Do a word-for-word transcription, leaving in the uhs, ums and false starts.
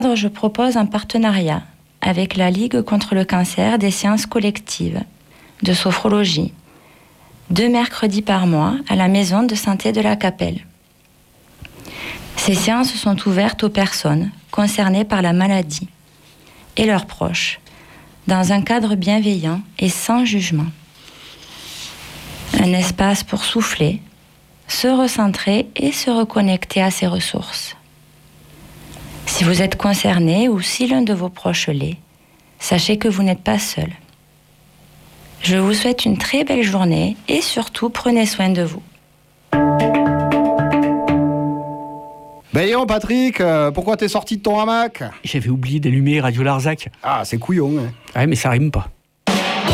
Je propose un partenariat avec la Ligue contre le cancer des sciences collectives de sophrologie, deux mercredis par mois à la maison de santé de la Capelle. Ces séances sont ouvertes aux personnes concernées par la maladie et leurs proches, dans un cadre bienveillant et sans jugement. Un espace pour souffler, se recentrer et se reconnecter à ses ressources. Si vous êtes concerné ou si l'un de vos proches l'est, sachez que vous n'êtes pas seul. Je vous souhaite une très belle journée et surtout prenez soin de vous. Ben yon Patrick, euh, pourquoi t'es sorti de ton hamac? J'avais oublié d'allumer Radio Larzac. Ah, c'est couillon, hein. Ouais, mais ça rime pas.